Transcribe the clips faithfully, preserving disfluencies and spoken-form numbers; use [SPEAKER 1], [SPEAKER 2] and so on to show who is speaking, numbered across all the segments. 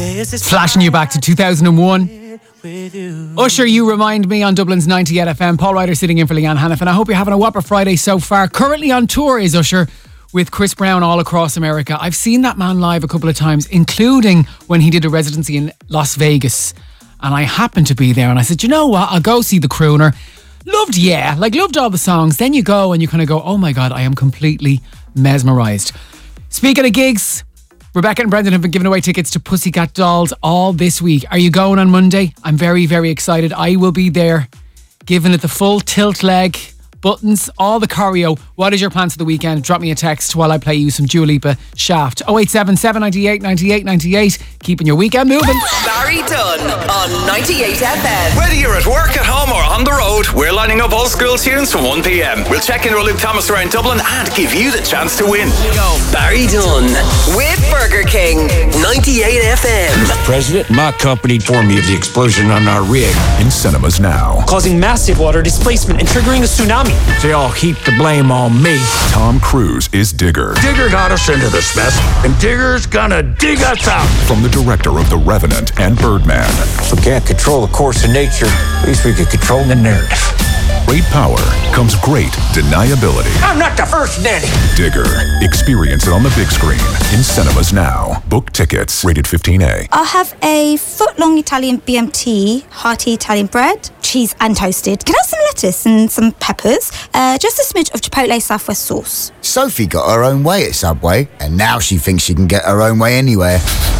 [SPEAKER 1] Flashing you back to two thousand one. Usher, You Remind Me on Dublin's ninety-eight F M. Paul Ryder sitting in for Leanne Hannafin. I hope you're having a whopper Friday so far. Currently on tour is Usher with Chris Brown all across America. I've seen that man live a couple of times, including when he did a residency in Las Vegas. And I happened to be there and I said, you know what, I'll go see the crooner. Loved, yeah, like loved all the songs. Then you go and you kind of go, oh my God, I am completely mesmerised. Speaking of gigs, Rebecca and Brendan have been giving away tickets to Pussycat Dolls all this week. Are you going on Monday? I'm very, very excited. I will be there, giving it the full tilt leg, buttons, all the choreo. What is your plans for the weekend? Drop me a text while I play you some Dua Lipa Shaft. oh eight seven, seven nine eight, nine eight nine eight. Keeping your weekend moving.
[SPEAKER 2] Barry Dunn on ninety-eight F M.
[SPEAKER 3] Whether you're at work, at home or on the road, we're lining up old school tunes from one p.m. We'll check in with Luke Thomas around Dublin and give you the chance to win.
[SPEAKER 2] Go.
[SPEAKER 3] Barry Dunn
[SPEAKER 2] with Burger King. ninety-eight F M.
[SPEAKER 4] President, my company informed me of the explosion on our rig.
[SPEAKER 5] In cinemas now.
[SPEAKER 6] Causing massive water displacement and triggering a tsunami.
[SPEAKER 4] They all heap the blame on me.
[SPEAKER 5] Tom Cruise is Digger.
[SPEAKER 4] Digger got us into this mess, and Digger's gonna dig us out.
[SPEAKER 5] From the director of The Revenant and Birdman.
[SPEAKER 4] If we can't control the course of nature, at least we can control the narrative.
[SPEAKER 5] Great power comes great deniability.
[SPEAKER 4] I'm not the first nanny.
[SPEAKER 5] Digger. Experience it on the big screen. In cinemas now. Book tickets. Rated fifteen A.
[SPEAKER 7] I'll have a foot-long Italian B M T, hearty Italian bread, cheese and toasted. Can I have some lettuce and some peppers? Uh, just a smidge of Chipotle Southwest sauce.
[SPEAKER 8] Sophie got her own way at Subway, and now she thinks she can get her own way anywhere.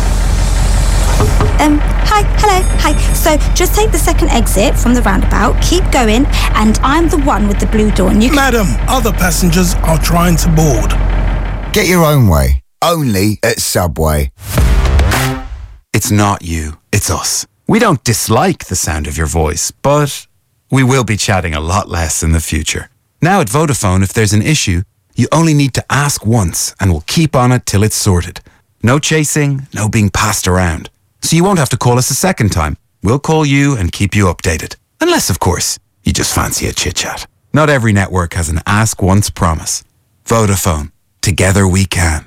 [SPEAKER 7] Um, hi, hello, hi. So just take the second exit from the roundabout, keep going, and I'm the one with the blue door. And you can...
[SPEAKER 9] Madam, other passengers are trying to board.
[SPEAKER 8] Get your own way. Only at Subway.
[SPEAKER 10] It's not you, it's us. We don't dislike the sound of your voice, but we will be chatting a lot less in the future. Now at Vodafone, if there's an issue, you only need to ask once and we'll keep on it till it's sorted. No chasing, no being passed around. So you won't have to call us a second time. We'll call you and keep you updated. Unless, of course, you just fancy a chit-chat. Not every network has an ask once promise. Vodafone. Together we can.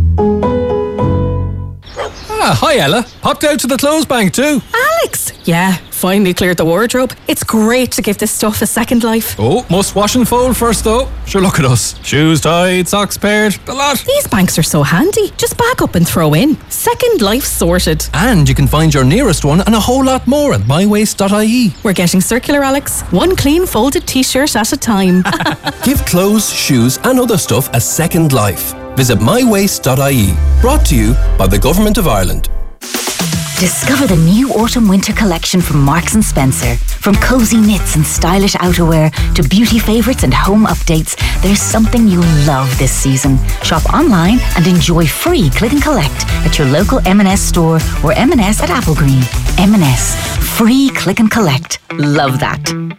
[SPEAKER 11] Ah, hi Ella. Popped out to the clothes bank too.
[SPEAKER 12] Alex! Yeah, finally cleared the wardrobe. It's great to give this stuff a second life.
[SPEAKER 11] Oh, must wash and fold first though. Sure, look at us. Shoes tied, socks paired, the lot.
[SPEAKER 12] These banks are so handy. Just back up and throw in. Second life sorted.
[SPEAKER 11] And you can find your nearest one and a whole lot more at my waste dot I E.
[SPEAKER 12] We're getting circular, Alex. One clean folded t-shirt at a time.
[SPEAKER 13] Give clothes, shoes and other stuff a second life. Visit my waste dot I E. Brought to you by the Government of Ireland.
[SPEAKER 14] Discover the new autumn-winter collection from Marks and Spencer. From cozy knits and stylish outerwear to beauty favourites and home updates, there's something you'll love this season. Shop online and enjoy free click and collect at your local M and S store or M and S at Applegreen. M and S. Free click and collect. Love that.